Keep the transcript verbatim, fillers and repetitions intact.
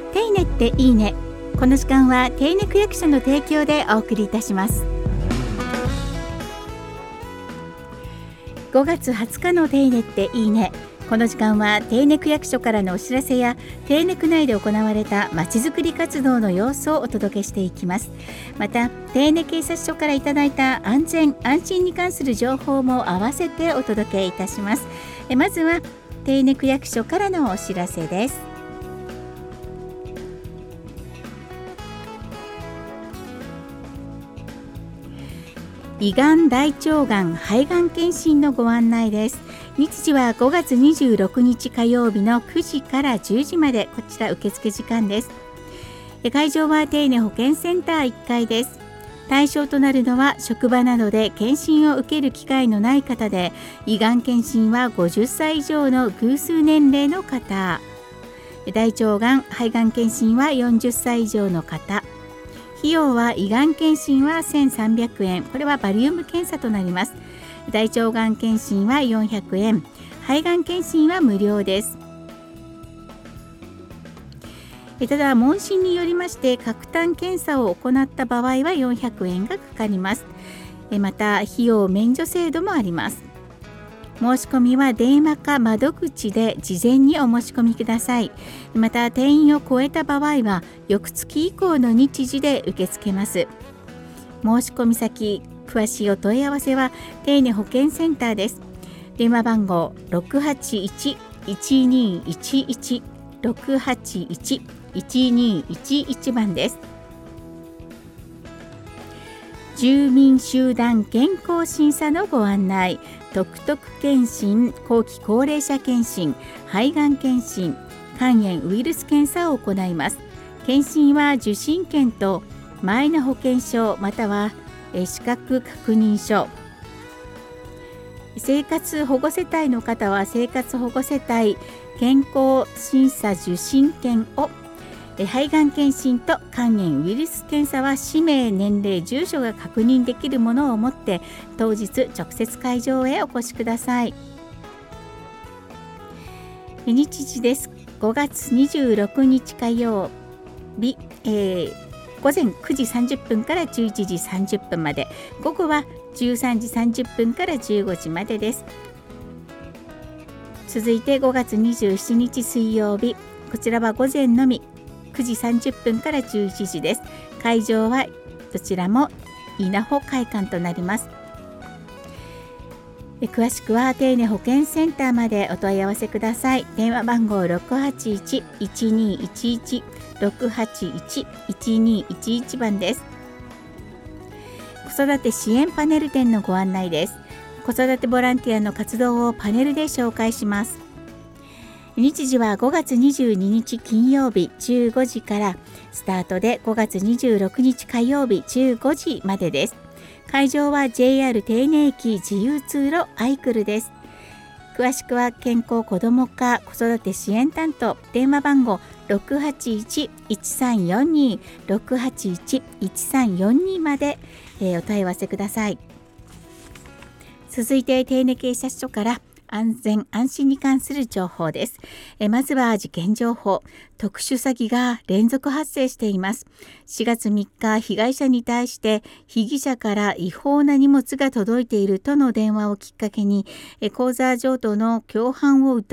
手稲っていいね。この時間は手稲区役所の提供でお送りいたします。ごがつはつかの手稲っていいね。この時間は手稲区役所からのお知らせや手稲区内で行われたまちづくり活動の様子をお届けしていきます。また手稲警察署からいただいた安全安心に関する情報も合わせてお届けいたします。えまずは手稲区役所からのお知らせです。胃がん大腸がん肺がん検診のご案内です。日時はごがつにじゅうろくにち火曜日のくじからじゅうじまで、こちら受付時間です。会場は手稲保健センターいっかいです。対象となるのは職場などで検診を受ける機会のない方で、胃がん検診はごじゅっさい以上の偶数年齢の方、大腸がん肺がん検診はよんじゅっさい以上の方、費用は胃がん検診はせんさんびゃくえん、これはバリウム検査となります。大腸がん検診はよんひゃくえん、肺がん検診は無料です。ただ問診によりまして各単検査を行った場合はよんひゃくえんがかかります。また費用免除制度もあります。申し込みは電話か窓口で事前にお申し込みください。また定員を超えた場合は翌月以降の日時で受け付けます。申し込み先詳しいお問い合わせは手稲保健センターです。電話番号 ろくはちいち いちにいちいち ろくはちいち いちにいちいち 番です。住民集団健康審査のご案内、特特検診、後期高齢者検診、肺がん検診、肝炎ウイルス検査を行います。検診は受診券とマイナ保険証または資格確認書、生活保護世帯の方は生活保護世帯健康審査受診券を、肺がん検診と肝炎ウイルス検査は氏名、年齢、住所が確認できるものを持って当日直接会場へお越しください。日時です。ごがつにじゅうろくにち火曜日、えー午前くじさんじゅっぷんからじゅういちじさんじゅっぷんまで、午後はじゅうさんじさんじゅっぷんからじゅうごじまでです。続いてごがつにじゅうしちにち水曜日、こちらは午前のみくじさんじゅっぷんからじゅういちじです。会場はどちらも稲穂会館となります。詳しくは手稲保健センターまでお問い合わせください。電話番号 ろくはちいち いちにいちいち ろくはちいち いちにいちいち 番です。子育て支援パネル展のご案内です。子育てボランティアの活動をパネルで紹介します。日時はごがつにじゅうににち金曜日じゅうごじからスタートで、ごがつにじゅうろくにち火曜日じゅうごじまでです。会場は ジェイアール 手稲駅自由通路アイクルです。詳しくは健康子ども課子育て支援担当、電話番号 ろくはちいち いちさんよんに ろくはちいち いちさんよんに まで、えー、お問い合わせください。続いて手稲警察署から安全安心に関する情報です。えまずは事件情報。特殊詐欺が連続発生しています。しがつみっか、被害者に対して被疑者から違法な荷物が届いているとの電話をきっかけに、え口座譲渡の共犯を訴